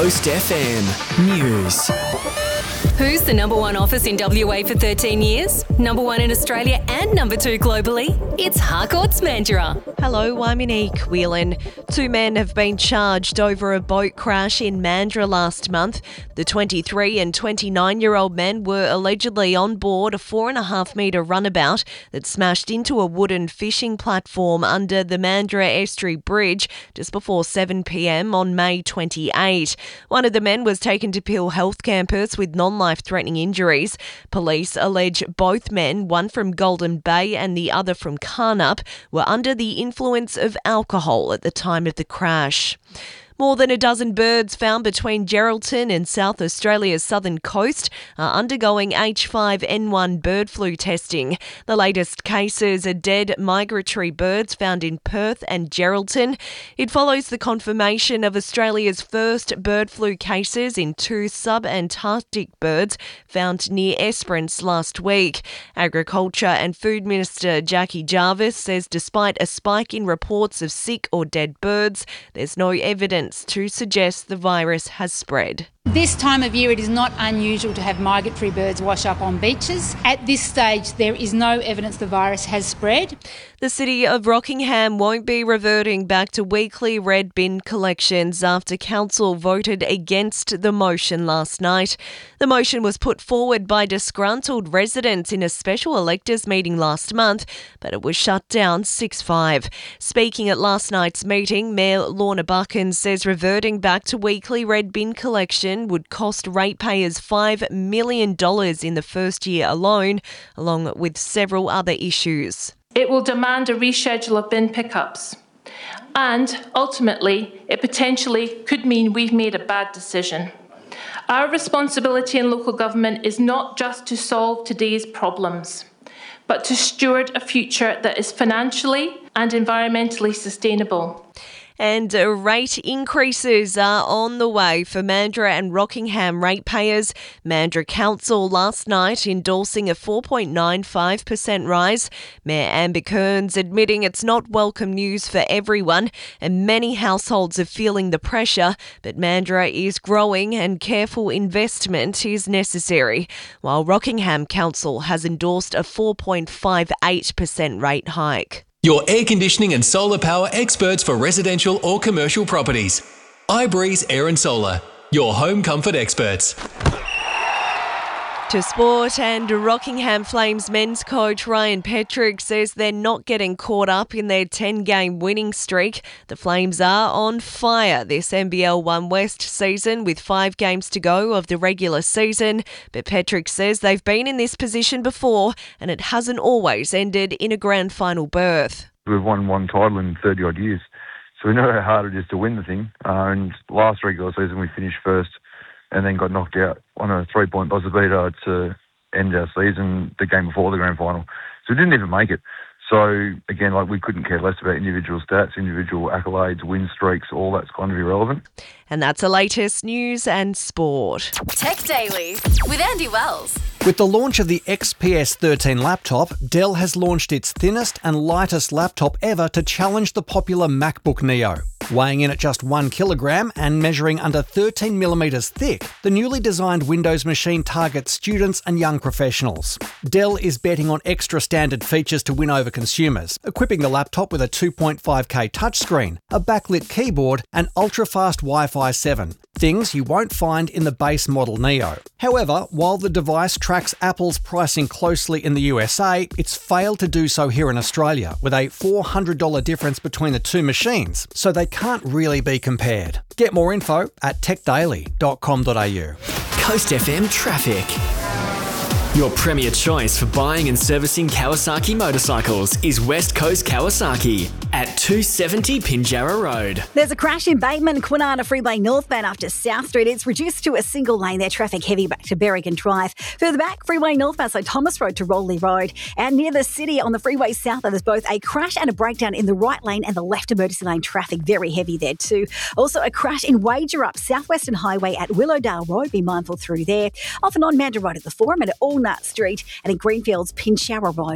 Coast FM News. Who's the number one office in WA for 13 years? Number one in Australia and number two globally? It's Harcourts Mandurah. Hello, I'm Monique Whelan. Two men have been charged over a boat crash in Mandurah last month. The 23 and 29-year-old men were allegedly on board a 4.5-metre runabout that smashed into a wooden fishing platform under the Mandurah Estuary Bridge just before 7 p.m. on May 28. One of the men was taken to Peel Health Campus with non-life-threatening injuries. Police allege both men, one from Golden Bay and the other from Carnup, were under the influence of alcohol at the time of the crash. More than a dozen birds found between Geraldton and South Australia's southern coast are undergoing H5N1 bird flu testing. The latest cases are dead migratory birds found in Perth and Geraldton. It follows the confirmation of Australia's first bird flu cases in two sub-Antarctic birds found near Esperance last week. Agriculture and Food Minister Jackie Jarvis says despite a spike in reports of sick or dead birds, there's no evidence to suggest the virus has spread. This time of year, it is not unusual to have migratory birds wash up on beaches. At this stage, there is no evidence the virus has spread. The City of Rockingham won't be reverting back to weekly red bin collections after Council voted against the motion last night. The motion was put forward by disgruntled residents in a special electors meeting last month, but it was shut down 6-5. Speaking at last night's meeting, Mayor Lorna Buchan says reverting back to weekly red bin collection would cost ratepayers $5 million in the first year alone, along with several other issues. It will demand a reschedule of bin pickups. And ultimately, it potentially could mean we've made a bad decision. Our responsibility in local government is not just to solve today's problems, but to steward a future that is financially and environmentally sustainable. And rate increases are on the way for Mandurah and Rockingham ratepayers. Mandurah Council last night endorsing a 4.95% rise. Mayor Amber Kearns admitting it's not welcome news for everyone and many households are feeling the pressure, but Mandurah is growing and careful investment is necessary, while Rockingham Council has endorsed a 4.58% rate hike. Your air conditioning and solar power experts for residential or commercial properties. iBreeze Air and Solar, your home comfort experts. To sport, and Rockingham Flames men's coach Ryan Petrick says they're not getting caught up in their 10-game winning streak. The Flames are on fire this NBL One West season with 5 games to go of the regular season. But Petrick says they've been in this position before and it hasn't always ended in a grand final berth. We've won one title in 30-odd years, so we know how hard it is to win the thing. And last regular season we finished first and then got knocked out on a 3-point buzzer beater to end our season the game before the grand final. So we didn't even make it. So, again, we couldn't care less about individual stats, individual accolades, win streaks, all that's kind of irrelevant. And that's the latest news and sport. Tech Daily with Andy Wells. With the launch of the XPS 13 laptop, Dell has launched its thinnest and lightest laptop ever to challenge the popular MacBook Neo. Weighing in at just 1 kilogram and measuring under 13 millimetres thick, the newly designed Windows machine targets students and young professionals. Dell is betting on extra standard features to win over consumers, equipping the laptop with a 2.5K touchscreen, a backlit keyboard and ultra-fast Wi-Fi 7. Things you won't find in the base model Neo. However, while the device tracks Apple's pricing closely in the USA, it's failed to do so here in Australia, with a $400 difference between the two machines, so they can't really be compared. Get more info at techdaily.com.au. Coast FM Traffic. Your premier choice for buying and servicing Kawasaki motorcycles is West Coast Kawasaki at 270 Pinjarra Road. There's a crash in Bateman, Kwinana Freeway northbound after South Street. It's reduced to a single lane there, traffic heavy back to Berrigan Drive. Further back, Freeway northbound, so Thomas Road to Roley Road. And near the city on the freeway south, there's both a crash and a breakdown in the right lane and the left emergency lane traffic, very heavy there too. Also a crash in Wagerup, Southwestern Highway at Willowdale Road, be mindful through there. Off and on Mandurah Road at the Forum and at Allnut Street and in Greenfields, Pinjarra Road.